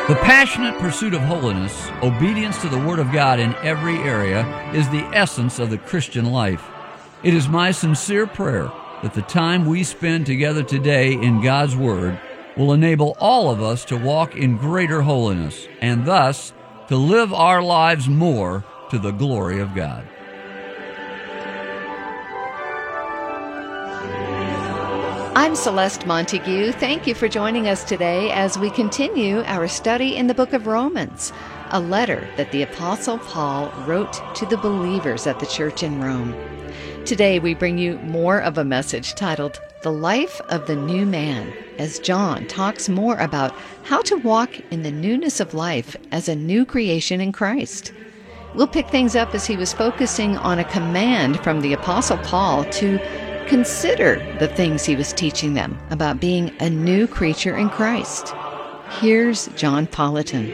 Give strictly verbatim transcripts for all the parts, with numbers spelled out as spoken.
The passionate pursuit of holiness, obedience to the Word of God in every area, is the essence of the Christian life. It is my sincere prayer that the time we spend together today in God's Word will enable all of us to walk in greater holiness and thus to live our lives more to the glory of God. I'm Celeste Montague. Thank you for joining us today as we continue our study in the book of Romans, a letter that the Apostle Paul wrote to the believers at the church in Rome. Today we bring you more of a message titled, The Life of the New Man, as John talks more about how to walk in the newness of life as a new creation in Christ. We'll pick things up as he was focusing on a command from the Apostle Paul to consider the things he was teaching them about being a new creature in Christ. Here's John Politan.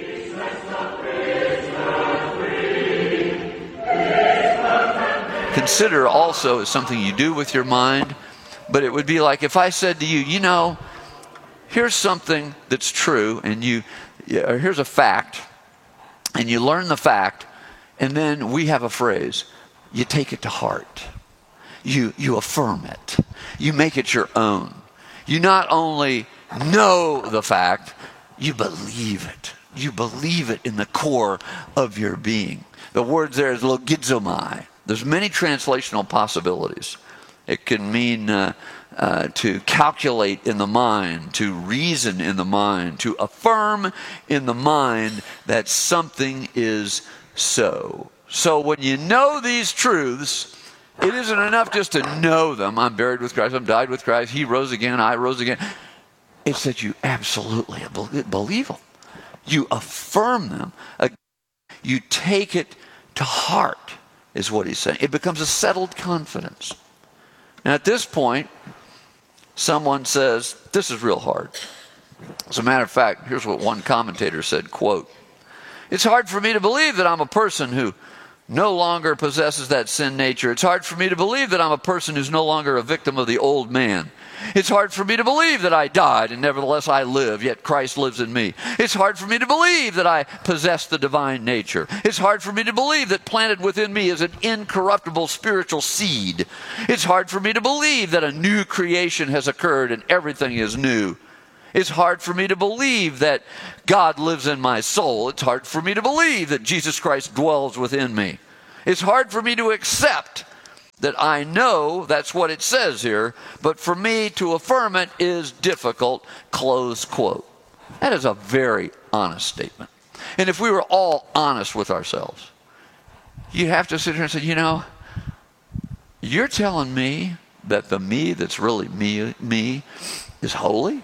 Consider also is something you do with your mind, but it would be like if I said to you, you know, here's something that's true, and you, or here's a fact, and you learn the fact, and then we have a phrase, you take it to heart. You, you affirm it. You make it your own. You not only know the fact, you believe it. You believe it in the core of your being. The word there is logizomai. There's many translational possibilities. It can mean uh, uh, to calculate in the mind, to reason in the mind, to affirm in the mind that something is so. So when you know these truths, it isn't enough just to know them. I'm buried with Christ. I'm died with Christ. He rose again. I rose again. It's that you absolutely believe them. You affirm them. You take it to heart, is what he's saying. It becomes a settled confidence. Now, at this point, someone says, this is real hard. As a matter of fact, here's what one commentator said, quote, "It's hard for me to believe that I'm a person who no longer possesses that sin nature. It's hard for me to believe that I'm a person who's no longer a victim of the old man. It's hard for me to believe that I died and nevertheless I live, yet Christ lives in me. It's hard for me to believe that I possess the divine nature. It's hard for me to believe that planted within me is an incorruptible spiritual seed. It's hard for me to believe that a new creation has occurred and everything is new. It's hard for me to believe that God lives in my soul. It's hard for me to believe that Jesus Christ dwells within me. It's hard for me to accept that I know that's what it says here, but for me to affirm it is difficult," close quote. That is a very honest statement. And if we were all honest with ourselves, you'd have to sit here and say, you know, you're telling me that the me that's really me, me is holy?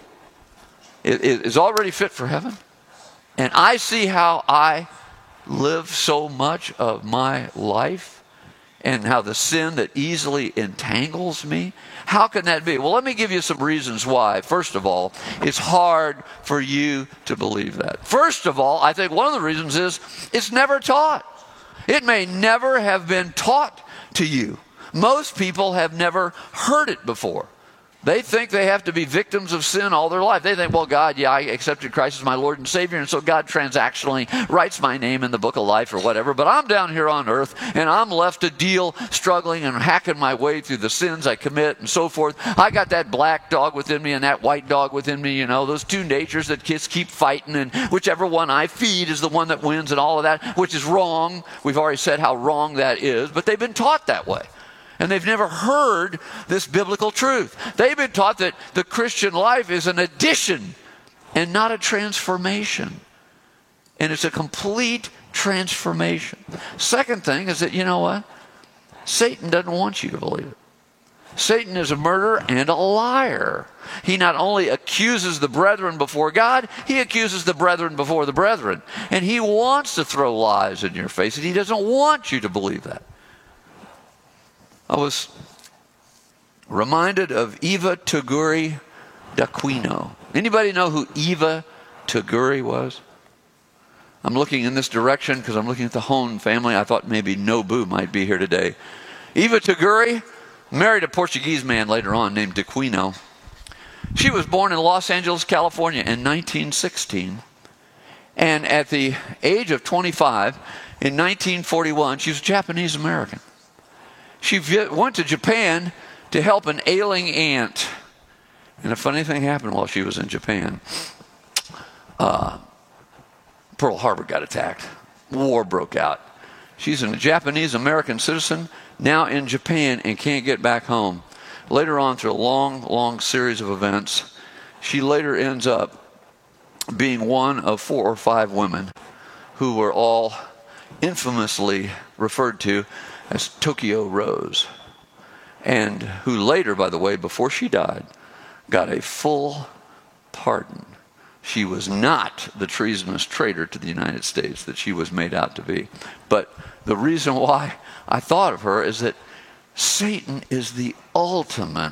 It is already fit for heaven. And I see how I live so much of my life and how the sin that easily entangles me. How can that be? Well, let me give you some reasons why. First of all, it's hard for you to believe that. First of all, I think one of the reasons is it's never taught. It may never have been taught to you. Most people have never heard it before. They think they have to be victims of sin all their life. They think, well, God, yeah, I accepted Christ as my Lord and Savior, and so God transactionally writes my name in the book of life or whatever, but I'm down here on earth, and I'm left to deal, struggling and hacking my way through the sins I commit and so forth. I got that black dog within me and that white dog within me, you know, those two natures that kids keep fighting, and whichever one I feed is the one that wins and all of that, which is wrong. We've already said how wrong that is, but they've been taught that way. And they've never heard this biblical truth. They've been taught that the Christian life is an addition and not a transformation. And it's a complete transformation. Second thing is that, you know what? Satan doesn't want you to believe it. Satan is a murderer and a liar. He not only accuses the brethren before God, he accuses the brethren before the brethren. And he wants to throw lies in your face, and he doesn't want you to believe that. I was reminded of Eva Tuguri d'Aquino. Anybody know who Eva Tuguri was? I'm looking in this direction because I'm looking at the Hone family. I thought maybe Nobu might be here today. Eva Tuguri married a Portuguese man later on named d'Aquino. She was born in Los Angeles, California in nineteen sixteen. And at the age of twenty-five, in nineteen forty-one, she was a Japanese American. She went to Japan to help an ailing aunt. And a funny thing happened while she was in Japan. Uh, Pearl Harbor got attacked. War broke out. She's a Japanese American citizen, now in Japan, and can't get back home. Later on, through a long, long series of events, she later ends up being one of four or five women who were all infamously referred to as Tokyo Rose, and who later, by the way, before she died, got a full pardon. She was not the treasonous traitor to the United States that she was made out to be. But the reason why I thought of her is that Satan is the ultimate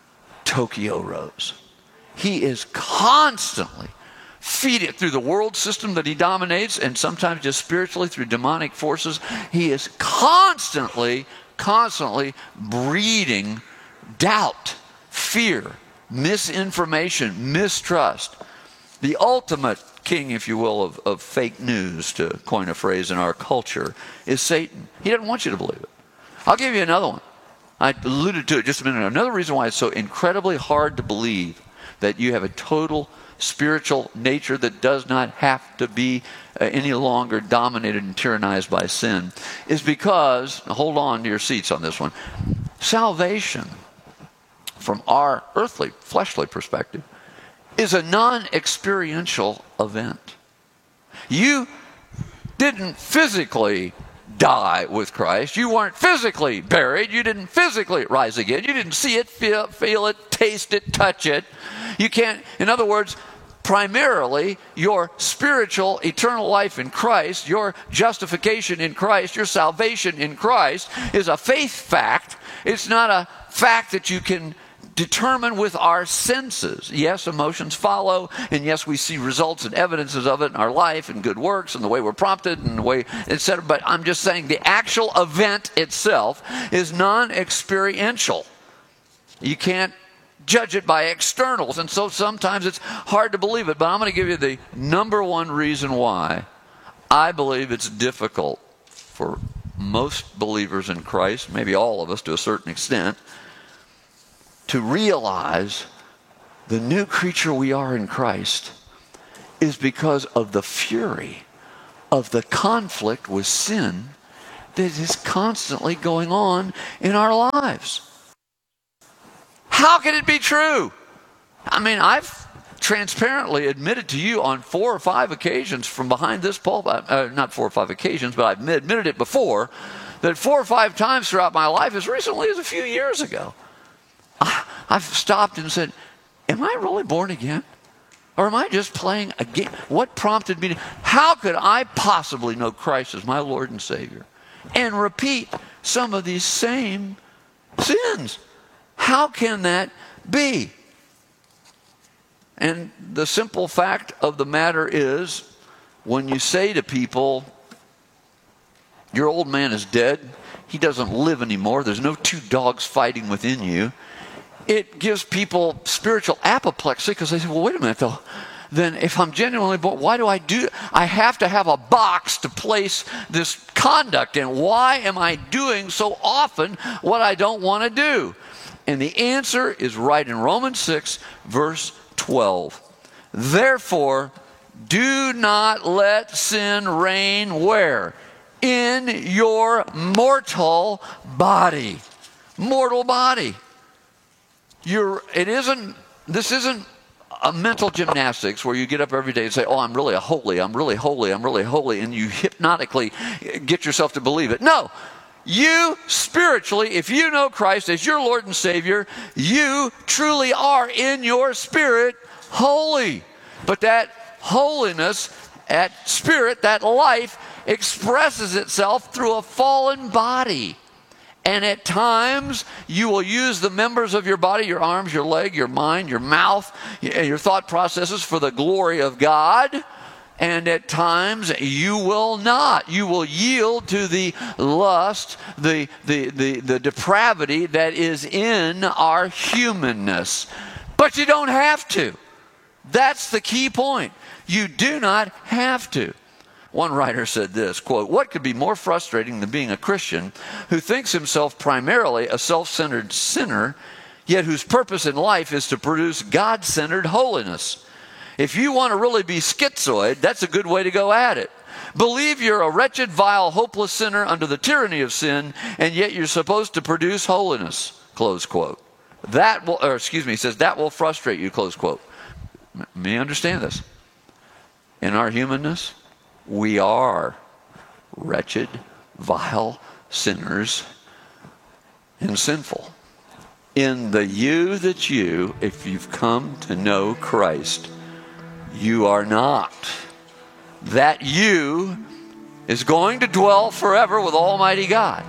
Tokyo Rose. He is constantly feeding through the world system that he dominates, and sometimes just spiritually through demonic forces. He is constantly, constantly breeding doubt, fear, misinformation, mistrust. The ultimate king, if you will, of, of fake news, to coin a phrase in our culture, is Satan. He doesn't want you to believe it. I'll give you another one. I alluded to it just a minute ago. Another reason why it's so incredibly hard to believe that you have a total spiritual nature that does not have to be uh, any longer dominated and tyrannized by sin is because, hold on to your seats on this one, salvation from our earthly, fleshly perspective is a non-experiential event. You didn't physically die with Christ. You weren't physically buried. You didn't physically rise again. You didn't see it, feel, feel it, taste it, touch it. You can't, in other words, primarily your spiritual eternal life in Christ, your justification in Christ, your salvation in Christ is a faith fact. It's not a fact that you can determine with our senses. Yes, emotions follow, and yes, we see results and evidences of it in our life and good works and the way we're prompted and the way, et cetera. But I'm just saying the actual event itself is non-experiential. You can't judge it by externals, and so sometimes it's hard to believe it. But I'm going to give you the number one reason why I believe it's difficult for most believers in Christ, maybe all of us to a certain extent, to realize the new creature we are in Christ is because of the fury of the conflict with sin that is constantly going on in our lives. How can it be true? I mean, I've transparently admitted to you on four or five occasions from behind this pulpit, uh, not four or five occasions, but I've admitted it before, that four or five times throughout my life, as recently as a few years ago, I've stopped and said, am I really born again? Or am I just playing a game? What prompted me to, how could I possibly know Christ as my Lord and Savior and repeat some of these same sins? How can that be? And the simple fact of the matter is, when you say to people, your old man is dead, he doesn't live anymore, there's no two dogs fighting within you, it gives people spiritual apoplexy because they say, well, wait a minute, though. Then if I'm genuinely born, why do I do it? I have to have a box to place this conduct in. Why am I doing so often what I don't want to do? And the answer is right in Romans six, verse twelve. Therefore, do not let sin reign where? In your mortal body. Mortal body. You're, it isn't, this isn't a mental gymnastics where you get up every day and say, oh, I'm really a holy, I'm really holy, I'm really holy, and you hypnotically get yourself to believe it. No, you spiritually, if you know Christ as your Lord and Savior, you truly are in your spirit holy. But that holiness, that spirit, that life expresses itself through a fallen body. And at times, you will use the members of your body, your arms, your leg, your mind, your mouth, your thought processes for the glory of God. And at times, you will not. You will yield to the lust, the, the, the, the depravity that is in our humanness. But you don't have to. That's the key point. You do not have to. One writer said this, quote, "What could be more frustrating than being a Christian who thinks himself primarily a self-centered sinner, yet whose purpose in life is to produce God-centered holiness? If you want to really be schizoid, that's a good way to go at it. Believe you're a wretched, vile, hopeless sinner under the tyranny of sin, and yet you're supposed to produce holiness," close quote. That will, or excuse me, he says, "that will frustrate you," close quote. Let me understand this. In our humanness, we are wretched, vile sinners and sinful. In the you that's you, if you've come to know Christ, you are not. That you is going to dwell forever with Almighty God.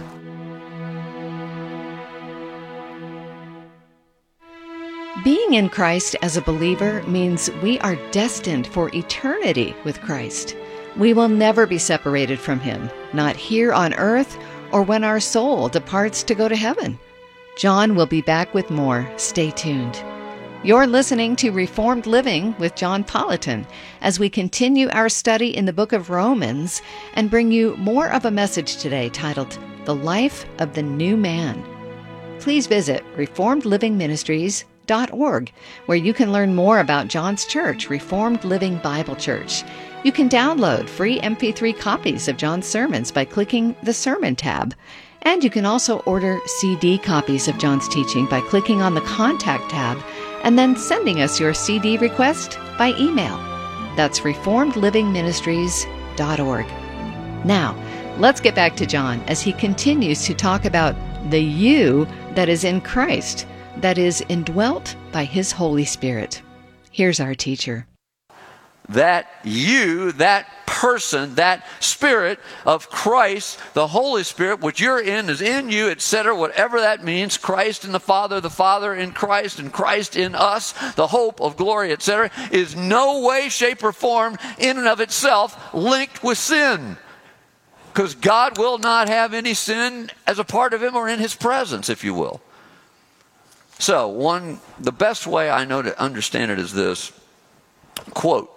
Being in Christ as a believer means we are destined for eternity with Christ. We will never be separated from Him, not here on earth or when our soul departs to go to heaven. John will be back with more. Stay tuned. You're listening to Reformed Living with John Politan as we continue our study in the book of Romans and bring you more of a message today titled, The Life of the New Man. Please visit reformed living ministries dot org, where you can learn more about John's church, Reformed Living Bible Church. You can download free M P three copies of John's sermons by clicking the Sermon tab. And you can also order C D copies of John's teaching by clicking on the Contact tab and then sending us your C D request by email. That's reformed living ministries dot org. Now, let's get back to John as he continues to talk about the you that is in Christ, that is indwelt by His Holy Spirit. Here's our teacher. That you, that person, that Spirit of Christ, the Holy Spirit, which you're in, is in you, et cetera, whatever that means, Christ in the Father, the Father in Christ, and Christ in us, the hope of glory, et cetera, is no way, shape, or form in and of itself linked with sin. Because God will not have any sin as a part of Him or in His presence, if you will. So, one, the best way I know to understand it is this, quote,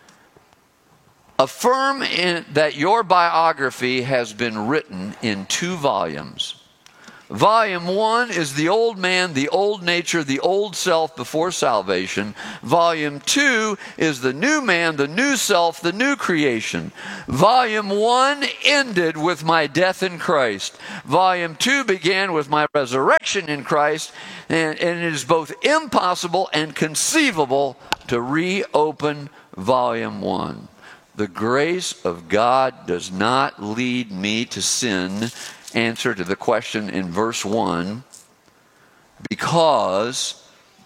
"Affirm in, that your biography has been written in two volumes. Volume one is the old man, the old nature, the old self before salvation. Volume two is the new man, the new self, the new creation. Volume one ended with my death in Christ. Volume two began with my resurrection in Christ, and, and it is both impossible and conceivable to reopen volume one. The grace of God does not lead me to sin," answer to the question in verse one, "because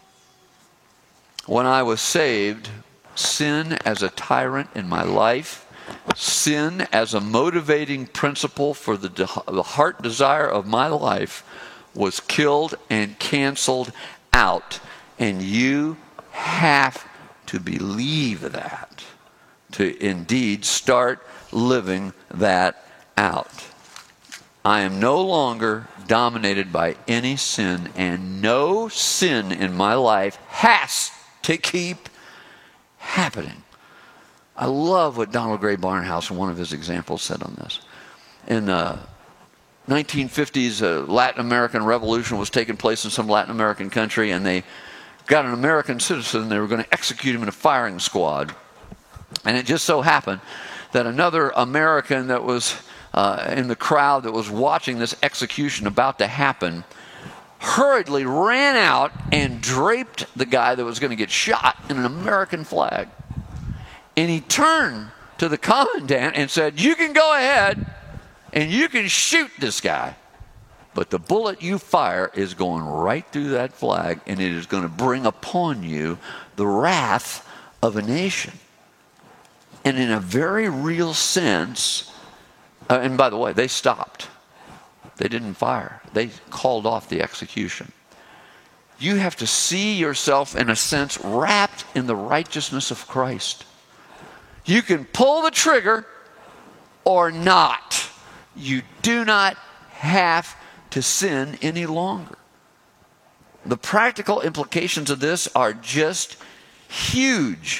when I was saved, sin as a tyrant in my life, sin as a motivating principle for the, de- the heart desire of my life was killed and canceled out. And you have to believe that to indeed start living that out. I am no longer dominated by any sin, and no sin in my life has to keep happening." I love what Donald Gray Barnhouse, in one of his examples, said on this. In the nineteen fifties, a Latin American revolution was taking place in some Latin American country, and they got an American citizen. They were going to execute him in a firing squad. And it just so happened that another American that was uh, in the crowd that was watching this execution about to happen hurriedly ran out and draped the guy that was going to get shot in an American flag. And he turned to the commandant and said, "You can go ahead and you can shoot this guy, but the bullet you fire is going right through that flag, and it is going to bring upon you the wrath of a nation." And in a very real sense, uh, and by the way, they stopped. They didn't fire. They called off the execution. You have to see yourself, in a sense, wrapped in the righteousness of Christ. You can pull the trigger or not. You do not have to sin any longer. The practical implications of this are just huge.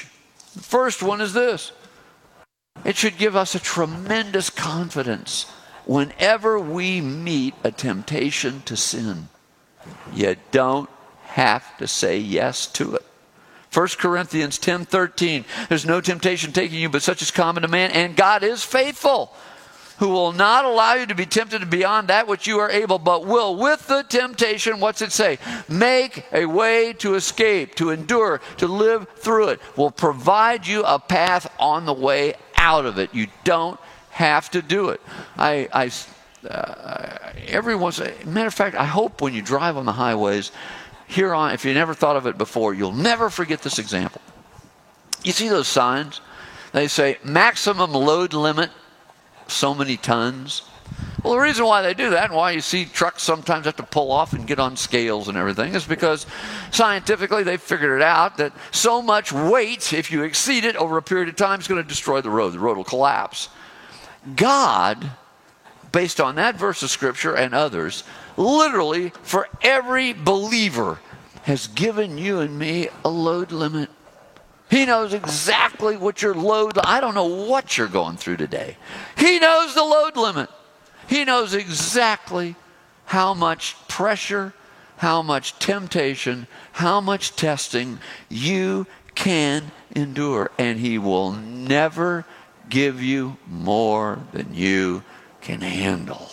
The first one is this. It should give us a tremendous confidence whenever we meet a temptation to sin. You don't have to say yes to it. First Corinthians ten thirteen, there's no temptation taking you but such is common to man, and God is faithful, who will not allow you to be tempted beyond that which you are able, but will with the temptation, what's it say? Make a way to escape, to endure, to live through it. Will provide you a path on the way out of it. You don't have to do it. I, I uh, every once, matter of fact, I hope when you drive on the highways, here on, if you never thought of it before, you'll never forget this example. You see those signs? They say maximum load limit, so many tons. Well, the reason why they do that and why you see trucks sometimes have to pull off and get on scales and everything is because scientifically they've figured it out that so much weight, if you exceed it over a period of time, is going to destroy the road. The road will collapse. God, based on that verse of Scripture and others, literally for every believer has given you and me a load limit. He knows exactly what your load, I don't know what you're going through today. He knows the load limit. He knows exactly how much pressure, how much temptation, how much testing you can endure. And He will never give you more than you can handle.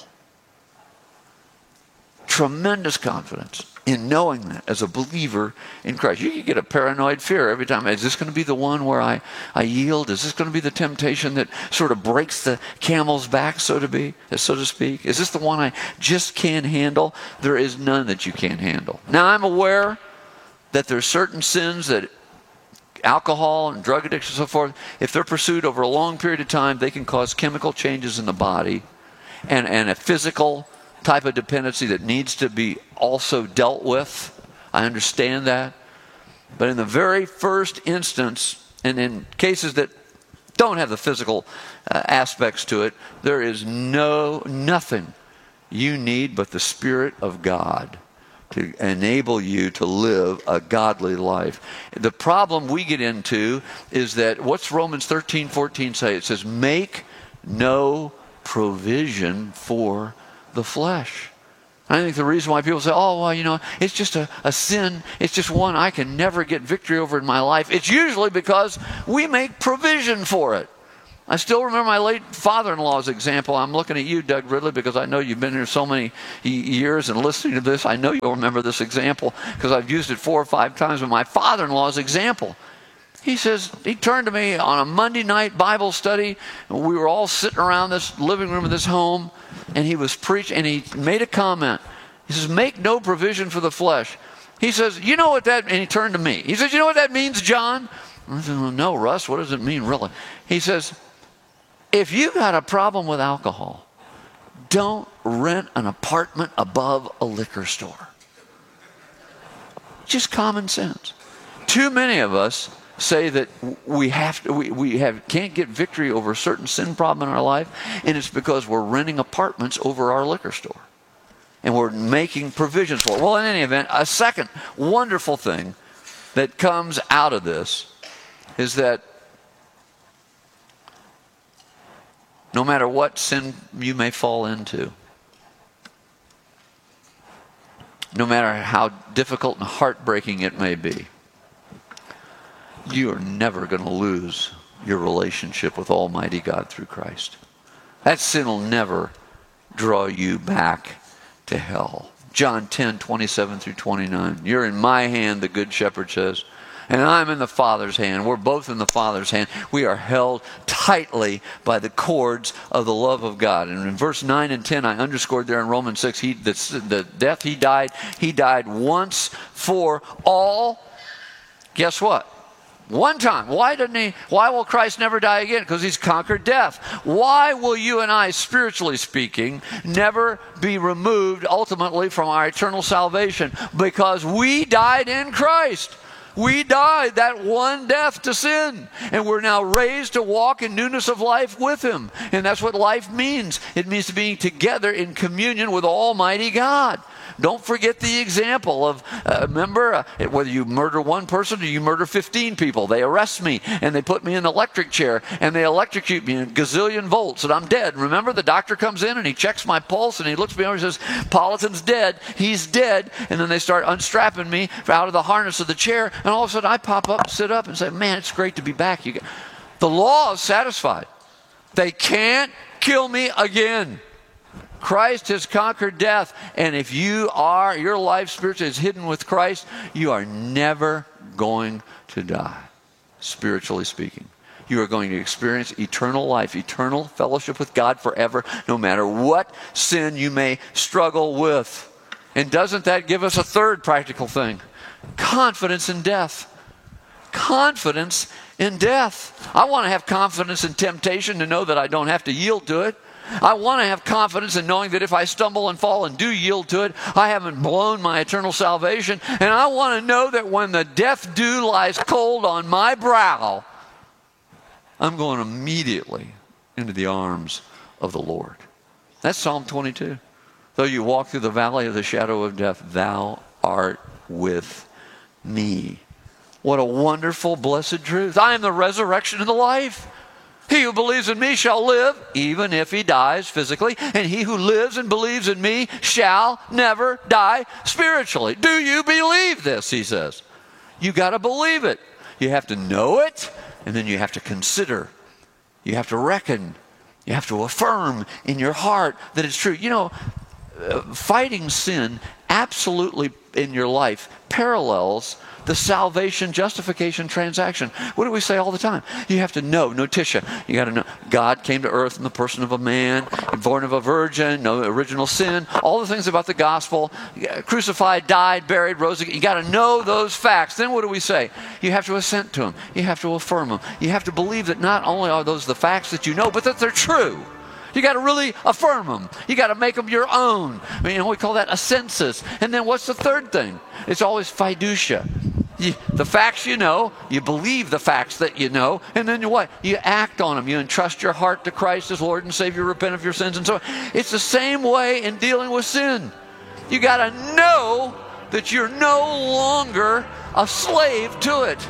Tremendous confidence in knowing that as a believer in Christ. You can get a paranoid fear every time. Is this going to be the one where I, I yield? Is this going to be the temptation that sort of breaks the camel's back, so to be, so to speak? Is this the one I just can't handle? There is none that you can't handle. Now, I'm aware that there's certain sins that alcohol and drug addiction and so forth, if they're pursued over a long period of time, they can cause chemical changes in the body and, and a physical type of dependency that needs to be also dealt with. I understand that. But in the very first instance, and in cases that don't have the physical uh, aspects to it, there is no nothing you need but the Spirit of God to enable you to live a godly life. The problem we get into is that, what's Romans thirteen fourteen say? It says, make no provision for the flesh. I think the reason why people say, oh, well, you know, it's just a, a sin. It's just one I can never get victory over in my life. It's usually because we make provision for it. I still remember my late father-in-law's example. I'm looking at you, Doug Ridley, because I know you've been here so many years and listening to this. I know you'll remember this example because I've used it four or five times with my father-in-law's example. He says, he turned to me on a Monday night Bible study. And we were all sitting around this living room of this home, and he was preaching, and he made a comment. He says, make no provision for the flesh. He says, you know what that, and he turned to me. He says, you know what that means, John? I said, well, no, Russ, what does it mean really? He says, if you got a problem with alcohol, don't rent an apartment above a liquor store. Just common sense. Too many of us say that we have to, we, we have can't get victory over a certain sin problem in our life, and it's because we're renting apartments over our liquor store. And we're making provisions for it. Well, in any event, a second wonderful thing that comes out of this is that no matter what sin you may fall into, no matter how difficult and heartbreaking it may be, you are never going to lose your relationship with Almighty God through Christ. That sin will never draw you back to hell. John ten, twenty-seven through twenty-nine. You're in my hand, the Good Shepherd says, and I'm in the Father's hand. We're both in the Father's hand. We are held tightly by the cords of the love of God. And in verse nine and ten, I underscored there in Romans six, he, the, the death he died, he died once for all. Guess what? One time. Why didn't he? Why will Christ never die again? Because he's conquered death. Why will you and I, spiritually speaking, never be removed ultimately from our eternal salvation? Because we died in Christ. We died that one death to sin, and we're now raised to walk in newness of life with Him. And that's what life means. It means being together in communion with Almighty God. Don't forget the example of, uh, remember, uh, whether you murder one person or you murder fifteen people, they arrest me and they put me in an electric chair and they electrocute me in a gazillion volts and I'm dead. Remember, the doctor comes in and he checks my pulse and he looks at me over and says, Politan's dead, he's dead. And then they start unstrapping me out of the harness of the chair, and all of a sudden I pop up, sit up and say, man, it's great to be back. You get... The law is satisfied. They can't kill me again. Christ has conquered death, and if you are, your life spiritually is hidden with Christ, you are never going to die, spiritually speaking. You are going to experience eternal life, eternal fellowship with God forever, no matter what sin you may struggle with. And doesn't that give us a third practical thing? Confidence in death. Confidence in death. I want to have confidence in temptation to know that I don't have to yield to it. I want to have confidence in knowing that if I stumble and fall and do yield to it, I haven't blown my eternal salvation. And I want to know that when the death dew lies cold on my brow, I'm going immediately into the arms of the Lord. That's Psalm twenty-two. Though you walk through the valley of the shadow of death, thou art with me. What a wonderful, blessed truth. I am the resurrection and the life. He who believes in me shall live, even if he dies physically. And he who lives and believes in me shall never die spiritually. Do you believe this, he says. You got to believe it. You have to know it, and then you have to consider. You have to reckon. You have to affirm in your heart that it's true. You know, uh, fighting sin absolutely in your life parallels the salvation, justification transaction. What do we say all the time? You have to know, notitia. You got to know God came to earth in the person of a man, born of a virgin, no original sin, all the things about the gospel, crucified, died, buried, rose again. You got to know those facts. Then what do we say? You have to assent to them. You have to affirm them. You have to believe that not only are those the facts that you know, but that they're true. You got to really affirm them. You got to make them your own. I mean, you know, we call that a census. And then what's the third thing? It's always fiducia. You, the facts you know, you believe the facts that you know, and then you what? You act on them. You entrust your heart to Christ as Lord and Savior, repent of your sins, and so on. It's the same way in dealing with sin. You got to know that you're no longer a slave to it.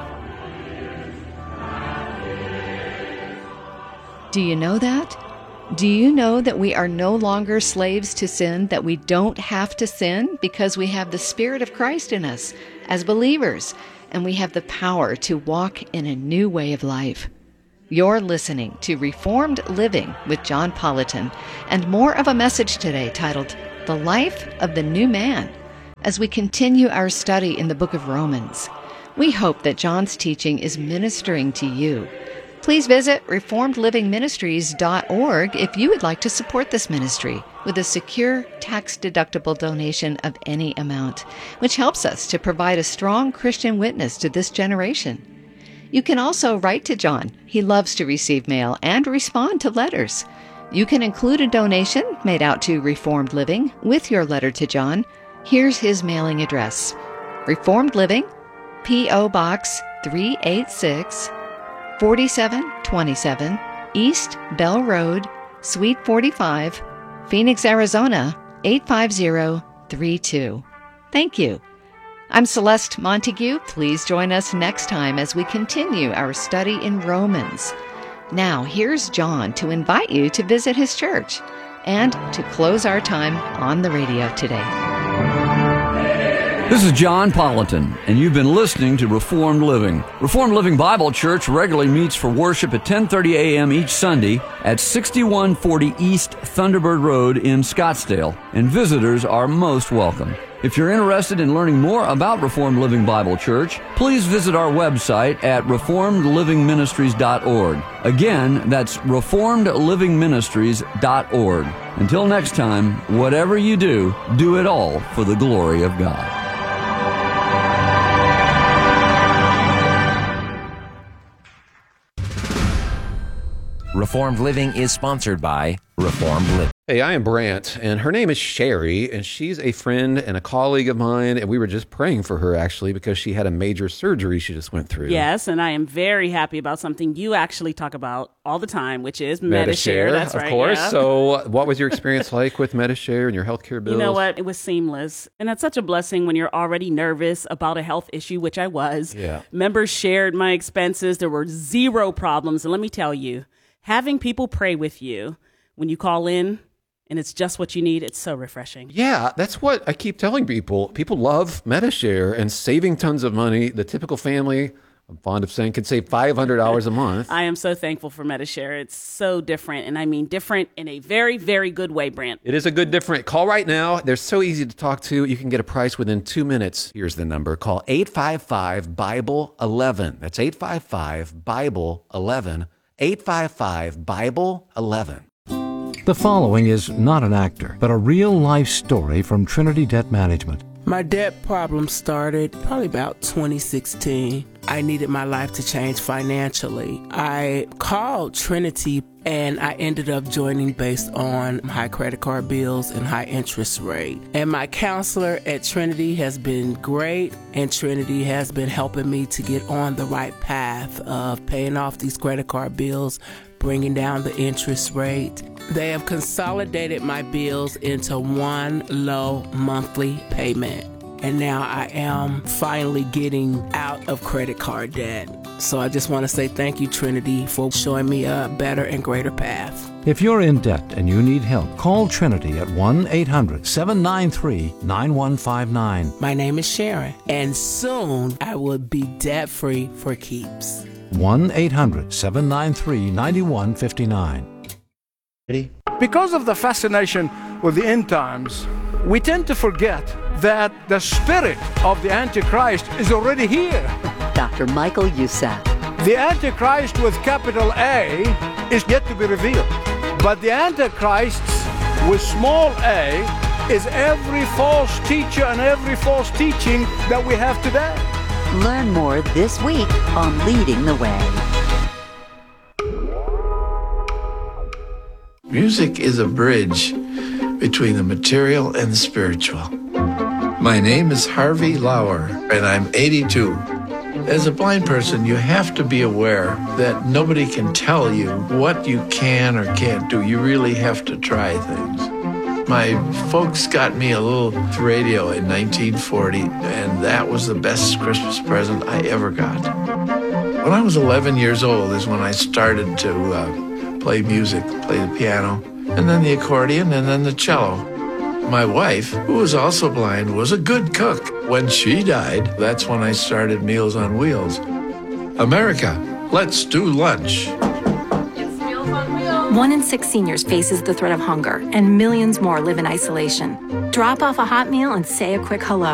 Do you know that? Do you know that we are no longer slaves to sin, that we don't have to sin because we have the Spirit of Christ in us as believers, and we have the power to walk in a new way of life? You're listening to Reformed Living with John Politan, and more of a message today titled, The Life of the New Man, as we continue our study in the book of Romans. We hope that John's teaching is ministering to you. Please visit reformed living ministries dot org if you would like to support this ministry with a secure, tax-deductible donation of any amount, which helps us to provide a strong Christian witness to this generation. You can also write to John. He loves to receive mail and respond to letters. You can include a donation made out to Reformed Living with your letter to John. Here's his mailing address. Reformed Living, P O. Box three eighty-six, forty-seven twenty-seven, East Bell Road, Suite forty-five, Phoenix, Arizona, eight five zero three two. Thank you. I'm Celeste Montague. Please join us next time as we continue our study in Romans. Now, here's John to invite you to visit his church and to close our time on the radio today. This is John Politan, and you've been listening to Reformed Living. Reformed Living Bible Church regularly meets for worship at ten thirty a.m. each Sunday at sixty-one forty East Thunderbird Road in Scottsdale, and visitors are most welcome. If you're interested in learning more about Reformed Living Bible Church, please visit our website at reformed living ministries dot org. Again, that's reformed living ministries dot org. Until next time, whatever you do, do it all for the glory of God. Reformed Living is sponsored by Reformed Living. Hey, I am Brant, and her name is Sherry, and she's a friend and a colleague of mine, and we were just praying for her, actually, because she had a major surgery she just went through. Yes, and I am very happy about something you actually talk about all the time, which is Medi-Share. Medi-Share, That's of right, course. yeah. So what was your experience like with Medi-Share and your healthcare bills? You know what? It was seamless. And that's such a blessing when you're already nervous about a health issue, which I was. Yeah. Members shared my expenses. There were zero problems. And let me tell you, having people pray with you when you call in, and it's just what you need, it's so refreshing. Yeah, that's what I keep telling people. People love Medi-Share and saving tons of money. The typical family, I'm fond of saying, could save five hundred dollars a month. I am so thankful for Medi-Share. It's so different, and I mean different in a very, very good way, Brant. It is a good different. Call right now. They're so easy to talk to. You can get a price within two minutes. Here's the number. Call eight five five, Bible eleven. That's eight five five, Bible eleven. eight five five, Bible eleven. The following is not an actor, but a real-life story from Trinity Debt Management. My debt problem started probably about twenty sixteen. I needed my life to change financially. I called Trinity and I ended up joining based on high credit card bills and high interest rate. And my counselor at Trinity has been great, and Trinity has been helping me to get on the right path of paying off these credit card bills, bringing down the interest rate. They have consolidated my bills into one low monthly payment. And now I am finally getting out of credit card debt. So I just want to say thank you, Trinity, for showing me a better and greater path. If you're in debt and you need help, call Trinity at one eight hundred, seven nine three, nine one five nine. My name is Sharon, and soon I will be debt-free for keeps. one eight hundred, seven nine three, nine one five nine. Ready? Because of the fascination with the end times, we tend to forget that the spirit of the Antichrist is already here. Doctor Michael Youssef. The Antichrist with capital A is yet to be revealed. But the Antichrists with small a is every false teacher and every false teaching that we have today. Learn more this week on Leading the Way. Music is a bridge between the material and the spiritual. My name is Harvey Lauer, and I'm eighty-two. As a blind person, you have to be aware that nobody can tell you what you can or can't do. You really have to try things. My folks got me a little radio in nineteen forty, and that was the best Christmas present I ever got. When I was eleven years old is when I started to uh, play music, play the piano, and then the accordion, and then the cello. My wife, who was also blind, was a good cook. When she died, that's when I started Meals on Wheels. America, let's do lunch. One in six seniors faces the threat of hunger, and millions more live in isolation. Drop off a hot meal and say a quick hello.